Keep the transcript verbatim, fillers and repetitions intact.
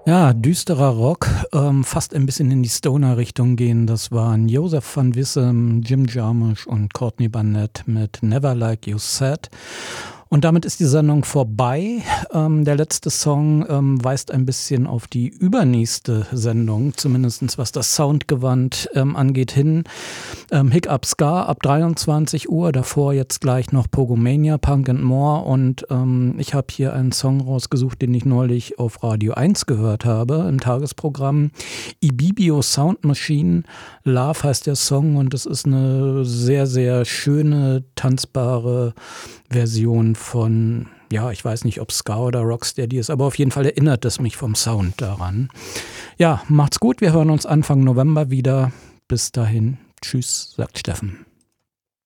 Ja, düsterer Rock, ähm, fast ein bisschen in die Stoner-Richtung gehen. Das waren Joseph van Wissem, Jim Jarmusch und Courtney Barnett mit Never Like You Said. Und damit ist die Sendung vorbei. Ähm, der letzte Song ähm, weist ein bisschen auf die übernächste Sendung, zumindest was das Soundgewand ähm, angeht, hin. Ähm, Hiccup Ska ab dreiundzwanzig Uhr, davor jetzt gleich noch Pogomania, Punk and More. Und ähm, ich habe hier einen Song rausgesucht, den ich neulich auf Radio eins gehört habe, im Tagesprogramm. Ibibio Sound Machine, Love heißt der Song und es ist eine sehr, sehr schöne, tanzbare Version von, ja, ich weiß nicht, ob Ska oder Rocksteady ist, aber auf jeden Fall erinnert es mich vom Sound daran. Ja, macht's gut, wir hören uns Anfang November wieder. Bis dahin, tschüss, sagt Steffen.